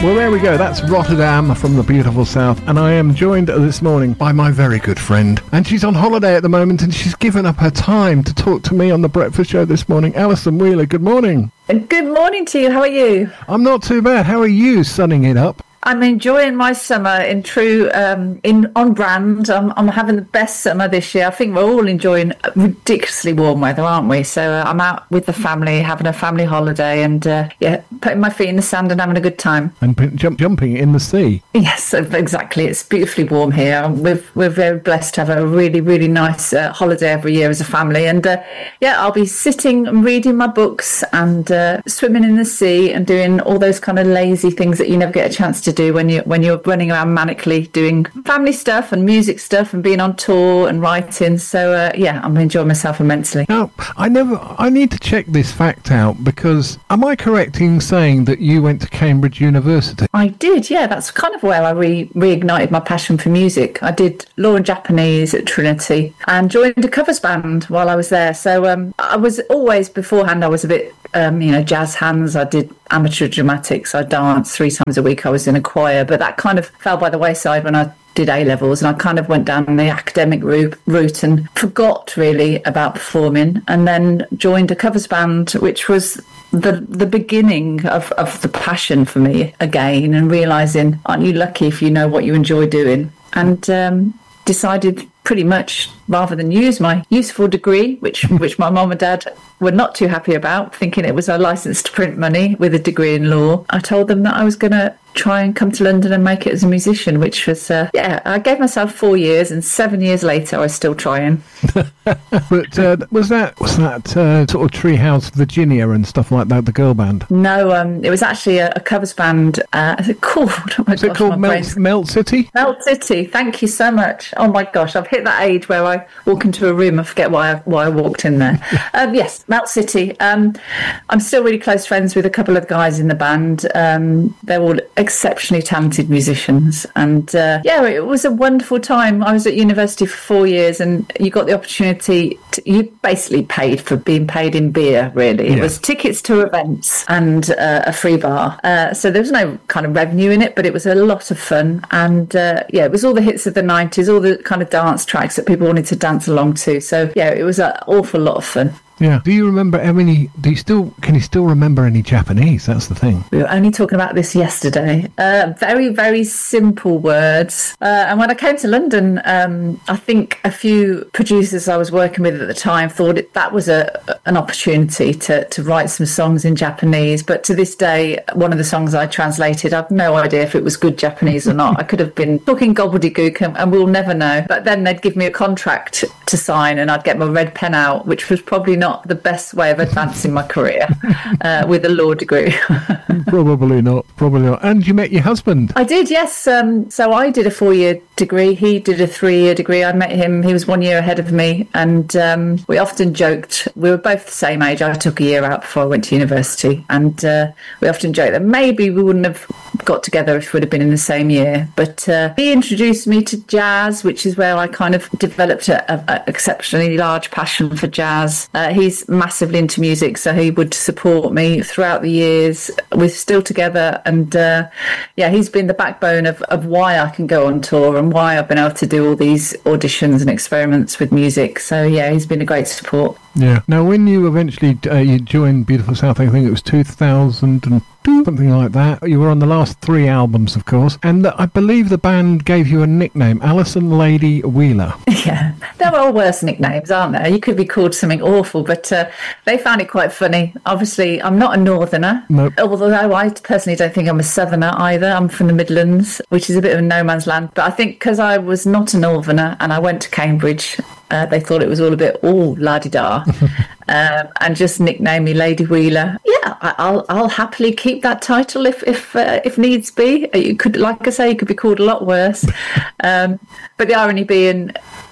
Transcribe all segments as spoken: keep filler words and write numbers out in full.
Well, there we go. That's Rotterdam from the beautiful south. And I am joined this morning by my very good friend. And she's on holiday at the moment, and she's given up her time to talk to me on the breakfast show this morning. Alison Wheeler, good morning. Good morning to you. How are you? I'm not too bad. How are you sunning it up? I'm enjoying my summer in true, um, in on brand. I'm, I'm having the best summer this year. I think we're all enjoying ridiculously warm weather, aren't we? So uh, I'm out with the family, having a family holiday, and uh, yeah, putting my feet in the sand and having a good time. And p- jump, jumping in the sea. Yes, exactly. It's beautifully warm here. We're we're very blessed to have a really really nice uh, holiday every year as a family, and uh, yeah, I'll be sitting and reading my books and uh, swimming in the sea and doing all those kind of lazy things that you never get a chance to do when you when you're running around manically doing family stuff and music stuff and being on tour and writing. So uh, yeah, I'm enjoying myself immensely. Now, I never I need to check this fact out, because am I correct in saying that you went to Cambridge University? I did, yeah. That's kind of where I re- reignited my passion for music. I did law and Japanese at Trinity and joined a covers band while I was there. So um, I was always, beforehand, I was a bit um, you know, jazz hands. I did amateur dramatics. I danced three times a week. I was in a choir, but that kind of fell by the wayside when I did A-levels, and I kind of went down the academic route, route and forgot really about performing, and then joined a covers band, which was the the beginning of, of the passion for me again, and realising, aren't you lucky if you know what you enjoy doing? And um, decided pretty much, rather than use my useful degree, which which my mum and dad were not too happy about, thinking it was a licence to print money with a degree in law, I told them that I was going to try and come to London and make it as a musician, which was, uh, yeah, I gave myself four years, and seven years later I was still trying. But uh, was that was that uh, sort of Treehouse Virginia and stuff like that, the girl band? No, um, it was actually a, a covers band. Uh, is it called? Oh my is gosh, it called Melt, Melt City? Melt City. Thank you so much. Oh my gosh, I've hit that age where I walk into a room, I forget why I, why I walked in there. um, yes, Melt City. Um, I'm still really close friends with a couple of guys in the band. Um, they're all exceptionally talented musicians, and uh, yeah, it was a wonderful time. I was at university for four years, and you got the opportunity to, you basically paid for being paid in beer, really. It yeah. was tickets to events and uh, a free bar, uh, so there was no kind of revenue in it, but it was a lot of fun. And uh, yeah, it was all the hits of the nineties, all the kind of dance tracks that people wanted to dance along to. So yeah, it was an awful lot of fun. Yeah. Do you remember any? Do you still? Can you still remember any Japanese? That's the thing. We were only talking about this yesterday. Uh, very, very simple words. Uh, and when I came to London, um, I think a few producers I was working with at the time thought it, that was a an opportunity to to write some songs in Japanese. But to this day, one of the songs I translated, I've no idea if it was good Japanese or not. I could have been talking gobbledygook, and, and we'll never know. But then they'd give me a contract to sign, and I'd get my red pen out, which was probably not not the best way of advancing my career uh, with a law degree. Probably not. Probably not. And you met your husband? I did, yes. Um, so I did a four-year degree. He did a three-year degree. I met him. He was one year ahead of me, and um, we often joked. We were both the same age. I took a year out before I went to university, and uh, we often joked that maybe we wouldn't have got together if we'd have been in the same year. But uh, he introduced me to jazz, which is where I kind of developed an exceptionally large passion for jazz. Uh, he's massively into music, so he would support me throughout the years. We're still together, and uh, yeah, he's been the backbone of, of why I can go on tour and why I've been able to do all these auditions and experiments with music. So yeah, he's been a great support. Yeah. Now, when you eventually uh, you joined Beautiful South, I think it was two thousand two, something like that. You were on the last three albums, of course, and I believe the band gave you a nickname, Alison Lady Wheeler. Yeah, there are all worse nicknames, aren't there? You could be called something awful, but uh, they found it quite funny. Obviously, I'm not a northerner, nope. Although I personally don't think I'm a southerner either. I'm from the Midlands, which is a bit of a no man's land. But I think because I was not a northerner and I went to Cambridge, Uh, they thought it was all a bit, oh, la-di-da, um, and just nicknamed me Lady Wheeler. Yeah, I, I'll I'll happily keep that title if if uh, if needs be. You could, like I say, you could be called a lot worse. Um, but the irony being,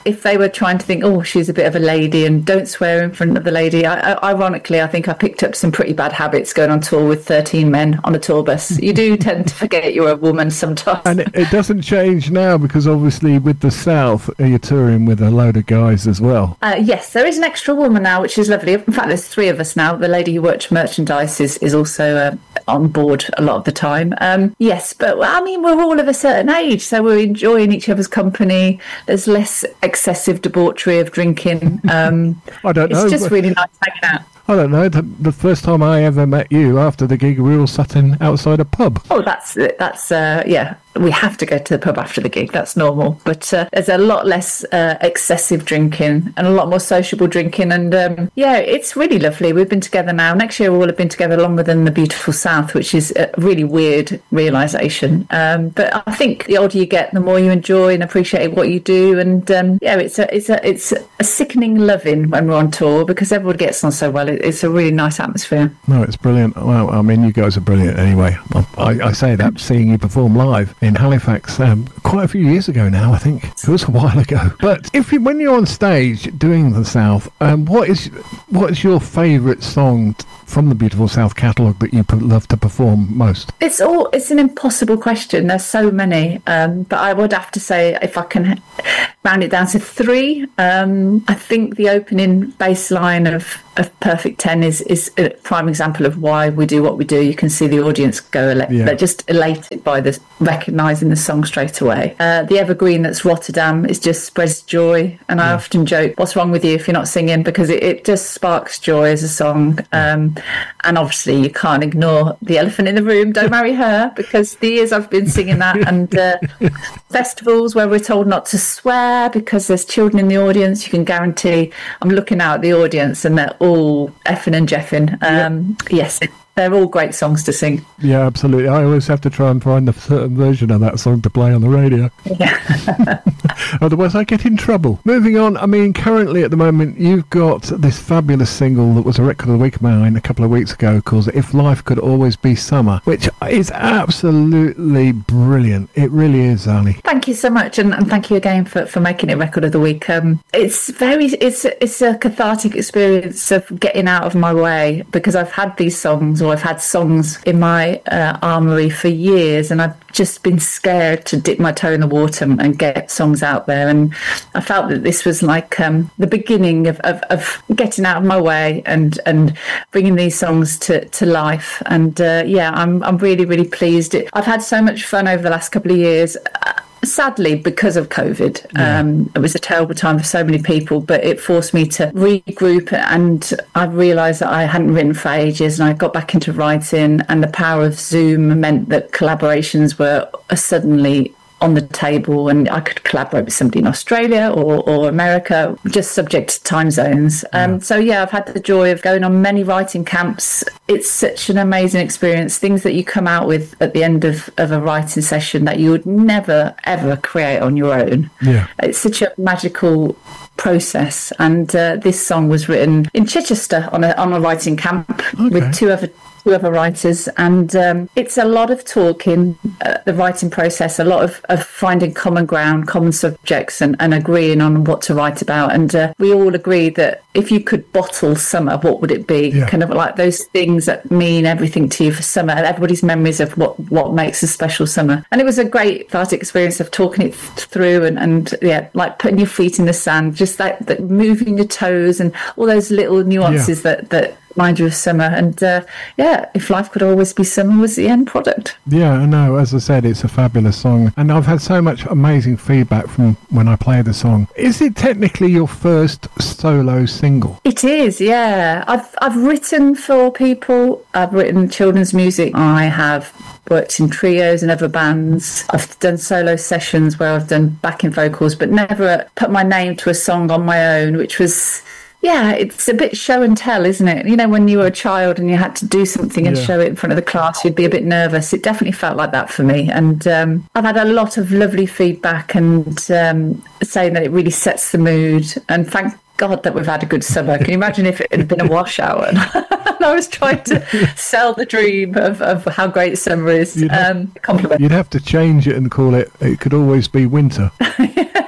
if they were trying to think, oh, she's a bit of a lady and don't swear in front of the lady, I, I, ironically, I think I picked up some pretty bad habits going on tour with thirteen men on a tour bus. You do tend to forget you're a woman sometimes. And it, it doesn't change now because obviously with the South, you're touring with a load of guys as well. Uh, yes, there is an extra woman now, which is lovely. In fact, there's three of us now. The lady who works merchandise is, is also uh, on board a lot of the time. Um, yes, but I mean, we're all of a certain age, so we're enjoying each other's company. There's less excessive debauchery of drinking. Um, I don't it's know. It's just really nice hanging out. I don't know. The, the first time I ever met you after the gig, we all sat in outside a pub. Oh, that's that's uh, yeah. We have to go to the pub after the gig. That's normal. But uh, there's a lot less uh, excessive drinking and a lot more sociable drinking. And um, yeah, it's really lovely. We've been together now. Next year we'll have been together longer than the Beautiful South, which is a really weird realisation. Um, but I think the older you get, the more you enjoy and appreciate what you do. And um, yeah, it's a it's a it's a sickening loving when we're on tour because everyone gets on so well. It, it's a really nice atmosphere. No, it's brilliant. Well, I mean, you guys are brilliant anyway. I, I say that seeing you perform live in Halifax um, quite a few years ago now, I think. It was a while ago. But if you, when you're on stage doing the South, um, what is what is your favourite song from the Beautiful South catalogue that you love to perform most? It's all it's an impossible question. There's so many, um, but I would have to say if I can round it down to three. Um, I think the opening bass line of, of Perfect ten is is a prime example of why we do what we do. You can see the audience go ele- yeah. They're just elated by this, recognising the song straight away. Uh, the evergreen that's Rotterdam is just spreads joy, and I yeah. often joke, what's wrong with you if you're not singing? Because it, it just sparks joy as a song. Um, and obviously you can't ignore the elephant in the room, Don't Marry Her, because the years I've been singing that, and uh, festivals where we're told not to swear because there's children in the audience, you can guarantee I'm looking out at the audience and they're all effing and jeffing. Um, yeah. Yes, they're all great songs to sing. Yeah, absolutely. I always have to try and find a certain version of that song to play on the radio. Yeah. Otherwise I get in trouble. Moving on, I mean, currently at the moment you've got this fabulous single that was a record of the week of mine a couple of weeks ago called If Life Could Always Be Summer, which is absolutely brilliant. It really is, Ali. Thank you so much, and, and thank you again for, for making it record of the week. Um, it's very, it's it's a cathartic experience of getting out of my way, because I've had these songs, or I've had songs in my uh, armoury for years, and I've just been scared to dip my toe in the water and, and get songs out there. And I felt that this was like um, the beginning of, of, of getting out of my way and, and bringing these songs to, to life. And uh, yeah, I'm I'm really, really pleased. It, I've had so much fun over the last couple of years. Uh, Sadly, because of COVID, yeah. um, it was a terrible time for so many people, but it forced me to regroup, and I realised that I hadn't written for ages, and I got back into writing, and the power of Zoom meant that collaborations were suddenly on the table, and I could collaborate with somebody in Australia or, or America, just subject to time zones. Yeah. Um, so yeah, I've had the joy of going on many writing camps. It's such an amazing experience, things that you come out with at the end of, of a writing session that you would never, ever create on your own. Yeah. It's such a magical process. And uh, this song was written in Chichester on a, on a writing camp okay. with two other two other writers, and um, it's a lot of talking, uh, the writing process, a lot of, of finding common ground, common subjects, and, and agreeing on what to write about. And uh, we all agreed that if you could bottle summer, what would it be? Yeah. Kind of like those things that mean everything to you for summer, everybody's memories of what, what makes a special summer. And it was a great cathartic experience of talking it through and, and yeah, like putting your feet in the sand, just like that, moving your toes and all those little nuances yeah. that, that remind you of summer. And uh, yeah, If Life Could Always Be Summer was the end product. Yeah, I know. As I said, it's a fabulous song, and I've had so much amazing feedback from when I play the song. Is it technically your first solo single? It is, yeah. I've I've written for people. I've written children's music. I have worked in trios and other bands. I've done solo sessions where I've done backing vocals, but never put my name to a song on my own, which was... Yeah, it's a bit show and tell, isn't it? You know, when you were a child and you had to do something and yeah. show it in front of the class, you'd be a bit nervous. It definitely felt like that for me. And um, I've had a lot of lovely feedback and um, saying that it really sets the mood. And thank God that we've had a good summer. Can you imagine if it had been a washout and I was trying to sell the dream of, of how great summer is? You'd have, um, compliment. You'd have to change it and call it, It Could Always Be Winter.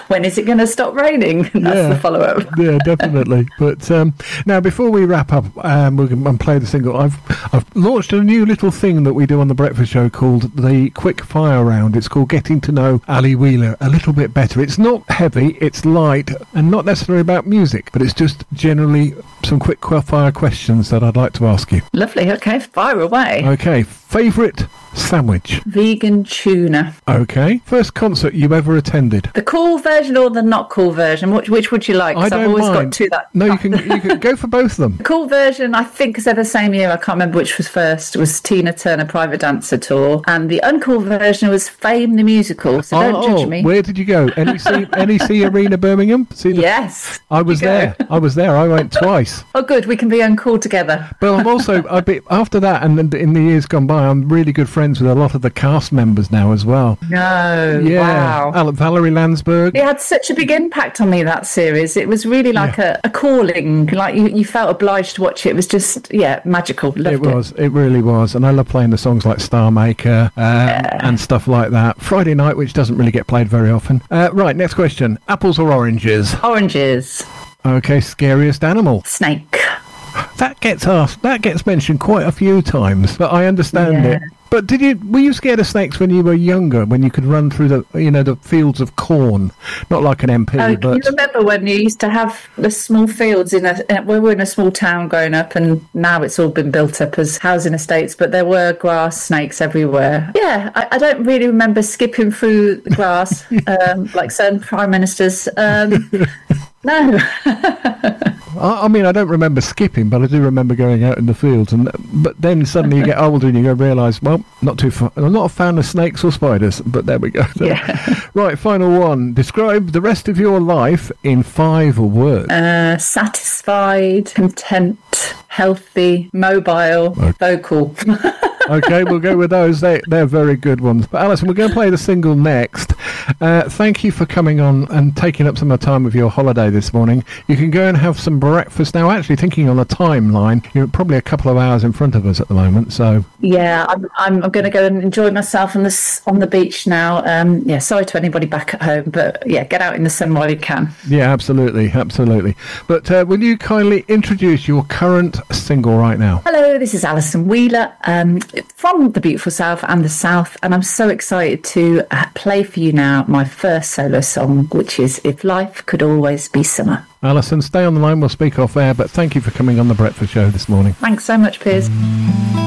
when is it going to stop raining? That's yeah. the follow-up. Yeah, definitely. But um, now, before we wrap up um, we're going to play the single, I've, I've launched a new little thing that we do on The Breakfast Show called the Quick Fire Round. It's called Getting to Know Ali Wheeler a little bit better. It's not heavy, it's light, and not necessarily about music, but it's just generally some quick fire questions that I'd like to ask you. Lovely. Okay, fire away. Okay, favourite sandwich? Vegan tuna. Okay. First concert you ever attended? The cool version or the not cool version? Which, which would you like? I Because don't I've always mind. got two that. No, you can you can go for both of them. The cool version, I think, is ever the same year. I can't remember which was first. It was Tina Turner Private Dancer Tour. And the uncool version was Fame the Musical. So don't oh, judge me. Where did you go? N E C, N E C Arena, Birmingham? See the, Yes. I was you go. there. I was there. I went twice. Oh, good. We can be uncool together. But I'm also, I be, after that, and then in the years gone by, I'm really good friends with a lot of the cast members now as well. No. Yeah. Wow. Al- Valerie Landsberg. It had such a big impact on me, that series. It was really like Yeah. a, a calling. Like you, you felt obliged to watch it. It was just, yeah, magical. Loved It was. It really was. And I love playing the songs like Star Maker um, Yeah. and stuff like that. Friday Night, which doesn't really get played very often. Uh, right, next question. Apples or oranges? Oranges. Okay, scariest animal? Snake. That gets asked. That gets mentioned quite a few times, but I understand Yeah. it. But did you were you scared of snakes when you were younger? When you could run through the you know the fields of corn, not like an M P, Oh, can but you remember when you used to have the small fields in a? in- We were in a small town growing up, and now it's all been built up as housing estates. But there were grass snakes everywhere. Yeah, I, I don't really remember skipping through the grass um, like certain prime ministers. Um, no. I, I mean I don't remember skipping, but I do remember going out in the fields. And but then suddenly you get older and you go realise, well, not too far. I'm not a fan of snakes or spiders, but there we go. Yeah. Right, final one. Describe the rest of your life in five words. Uh, satisfied, content, healthy, mobile, vocal. Okay, we'll go with those. They, they're very good ones. But Alison, we're going to play the single next. Uh, thank you for coming on and taking up some of the time of your holiday this morning. You can go and have some breakfast now. Actually, thinking on the timeline, you're probably a couple of hours in front of us at the moment. So Yeah, I'm, I'm going to go and enjoy myself on the on the beach now. Um, yeah, sorry to anybody back at home, but yeah, get out in the sun while you can. yeah, absolutely, absolutely. But uh, will you kindly introduce your current single right now? Hello, this is Alison Wheeler um, from the beautiful South and the South, and I'm so excited to uh, play for you now my first solo song, which is If Life Could Always Be Summer. Alison, stay on the line. We'll speak off air. But thank you for coming on the Breakfast Show this morning. Thanks so much, Piers.